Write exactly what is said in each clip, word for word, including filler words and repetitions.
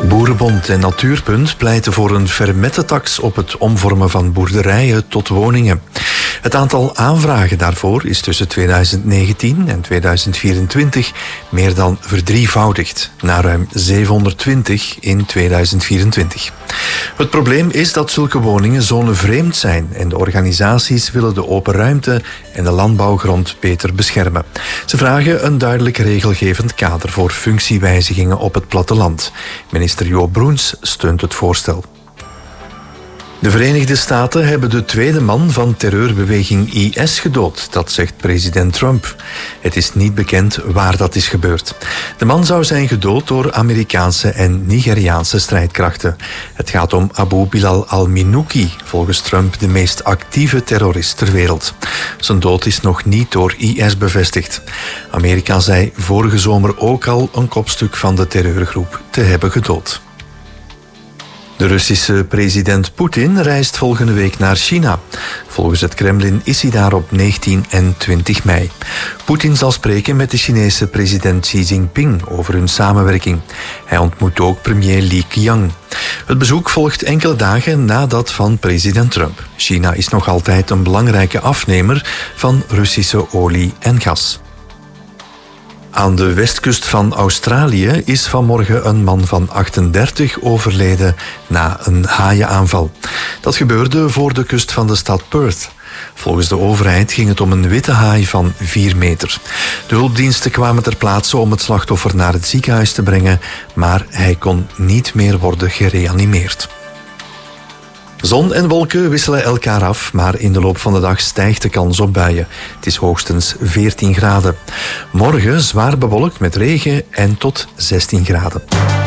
Boerenbond en Natuurpunt pleiten voor een vermettentax op het omvormen van boerderijen tot woningen. Het aantal aanvragen daarvoor is tussen tweeduizend negentien en tweeduizend vierentwintig meer dan verdrievoudigd, naar ruim zevenhonderdtwintig in tweeduizend vierentwintig. Het probleem is dat zulke woningen zonevreemd zijn en de organisaties willen de open ruimte en de landbouwgrond beter beschermen. Ze vragen een duidelijk regelgevend kader voor functiewijzigingen op het platteland. Minister Joop Broens steunt het voorstel. De Verenigde Staten hebben de tweede man van terreurbeweging I S gedood, dat zegt president Trump. Het is niet bekend waar dat is gebeurd. De man zou zijn gedood door Amerikaanse en Nigeriaanse strijdkrachten. Het gaat om Abu Bilal al-Minouki, volgens Trump de meest actieve terrorist ter wereld. Zijn dood is nog niet door I S bevestigd. Amerika zei vorige zomer ook al een kopstuk van de terreurgroep te hebben gedood. De Russische president Poetin reist volgende week naar China. Volgens het Kremlin is hij daar op negentien en twintig mei. Poetin zal spreken met de Chinese president Xi Jinping over hun samenwerking. Hij ontmoet ook premier Li Qiang. Het bezoek volgt enkele dagen na dat van president Trump. China is nog altijd een belangrijke afnemer van Russische olie en gas. Aan de westkust van Australië is vanmorgen een man van achtendertig overleden na een haaienaanval. Dat gebeurde voor de kust van de stad Perth. Volgens de overheid ging het om een witte haai van vier meter. De hulpdiensten kwamen ter plaatse om het slachtoffer naar het ziekenhuis te brengen, maar hij kon niet meer worden gereanimeerd. Zon en wolken wisselen elkaar af, maar in de loop van de dag stijgt de kans op buien. Het is hoogstens veertien graden. Morgen zwaar bewolkt met regen en tot zestien graden.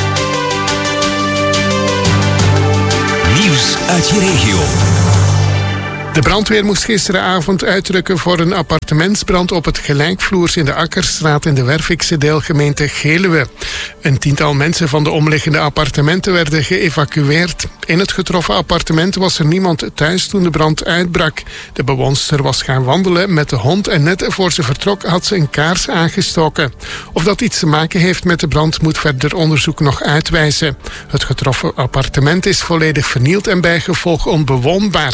Nieuws uit je regio. De brandweer moest gisteravond uitrukken voor een appartementsbrand op het Gelijkvloers in de Akkerstraat in de Wervikse deelgemeente Geluwe. Een tiental mensen van de omliggende appartementen werden geëvacueerd. In het getroffen appartement was er niemand thuis toen de brand uitbrak. De bewoonster was gaan wandelen met de hond en net voor ze vertrok had ze een kaars aangestoken. Of dat iets te maken heeft met de brand moet verder onderzoek nog uitwijzen. Het getroffen appartement is volledig vernield en bijgevolg onbewoonbaar.